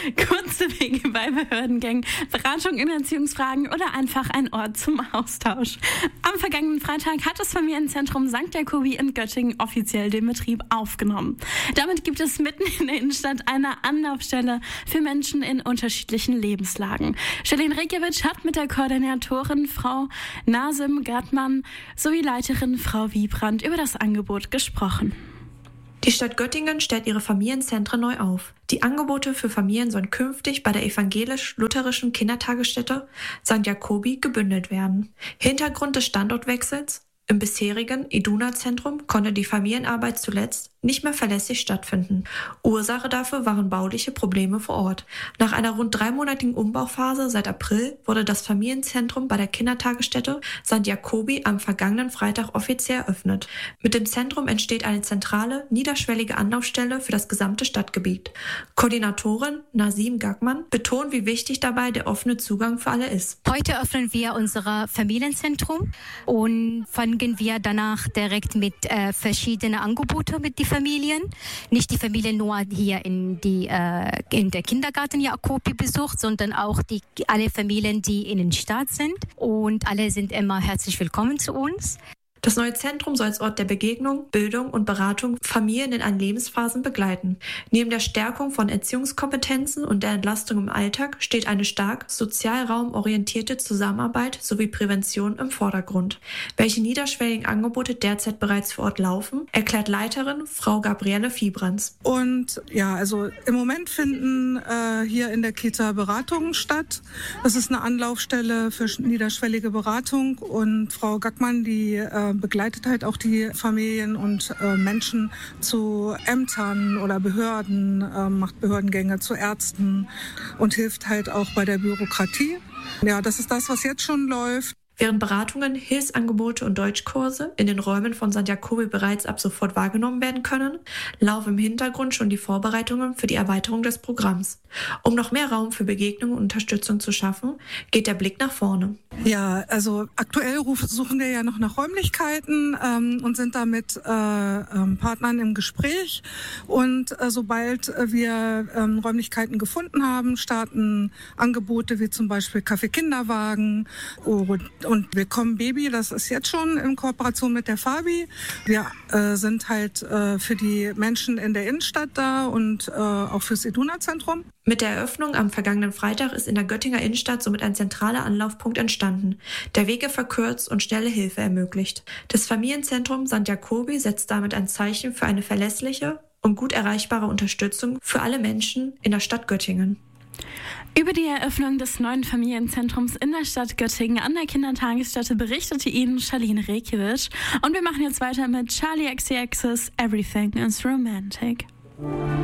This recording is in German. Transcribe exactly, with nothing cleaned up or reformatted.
Kurze Wege bei Behördengängen, Beratung in Erziehungsfragen oder einfach ein Ort zum Austausch. Am vergangenen Freitag hat das Familienzentrum Sankt Jakobi in Göttingen offiziell den Betrieb aufgenommen. Damit gibt es mitten in der Innenstadt eine Anlaufstelle für Menschen in unterschiedlichen Lebenslagen. Charlene Rekiewicz hat mit der Koordinatorin Frau Nasim Gatman sowie Leiterin Frau Wiebrand über das Angebot gesprochen. Die Stadt Göttingen stellt ihre Familienzentren neu auf. Die Angebote für Familien sollen künftig bei der evangelisch-lutherischen Kindertagesstätte Sankt Jakobi gebündelt werden. Hintergrund des Standortwechsels: im bisherigen Iduna-Zentrum konnte die Familienarbeit zuletzt nicht mehr verlässlich stattfinden. Ursache dafür waren bauliche Probleme vor Ort. Nach einer rund dreimonatigen Umbauphase seit April wurde das Familienzentrum bei der Kindertagesstätte Sankt Jakobi am vergangenen Freitag offiziell eröffnet. Mit dem Zentrum entsteht eine zentrale, niederschwellige Anlaufstelle für das gesamte Stadtgebiet. Koordinatorin Nasim Gatman betont, wie wichtig dabei der offene Zugang für alle ist. Heute öffnen wir unser Familienzentrum und fangen wir danach direkt mit äh, verschiedenen Angeboten mit den Familien. Nicht die Familien nur hier in, die, äh, in der Kindergarten Jakobi besucht, sondern auch die, alle Familien, die in der Stadt sind. Und alle sind immer herzlich willkommen zu uns. Das neue Zentrum soll als Ort der Begegnung, Bildung und Beratung Familien in allen Lebensphasen begleiten. Neben der Stärkung von Erziehungskompetenzen und der Entlastung im Alltag steht eine stark sozialraumorientierte Zusammenarbeit sowie Prävention im Vordergrund. Welche niederschwelligen Angebote derzeit bereits vor Ort laufen, erklärt Leiterin Frau Gabriele Viebrands. Und ja, also im Moment finden äh, hier in der Kita Beratungen statt. Das ist eine Anlaufstelle für niederschwellige Beratung, und Frau Gackmann, die äh, begleitet halt auch die Familien und äh, Menschen zu Ämtern oder Behörden, äh, macht Behördengänge zu Ärzten und hilft halt auch bei der Bürokratie. Ja, das ist das, was jetzt schon läuft. Während Beratungen, Hilfsangebote und Deutschkurse in den Räumen von Sankt Jakobi bereits ab sofort wahrgenommen werden können, laufen im Hintergrund schon die Vorbereitungen für die Erweiterung des Programms. Um noch mehr Raum für Begegnung und Unterstützung zu schaffen, geht der Blick nach vorne. Ja, also aktuell suchen wir ja noch nach Räumlichkeiten ähm, und sind da mit äh, ähm, Partnern im Gespräch. Und äh, sobald wir ähm, Räumlichkeiten gefunden haben, starten Angebote wie zum Beispiel Kaffee-Kinderwagen und Und Willkommen Baby, das ist jetzt schon in Kooperation mit der Fabi. Wir äh, sind halt äh, für die Menschen in der Innenstadt da und äh, auch fürs Iduna-Zentrum. Mit der Eröffnung am vergangenen Freitag ist in der Göttinger Innenstadt somit ein zentraler Anlaufpunkt entstanden, der Wege verkürzt und schnelle Hilfe ermöglicht. Das Familienzentrum Sankt Jakobi setzt damit ein Zeichen für eine verlässliche und gut erreichbare Unterstützung für alle Menschen in der Stadt Göttingen. Über die Eröffnung des neuen Familienzentrums in der Stadt Göttingen an der Kindertagesstätte berichtete Ihnen Charlene Rekiewicz. Und wir machen jetzt weiter mit Charli X C X's Everything is Romantic.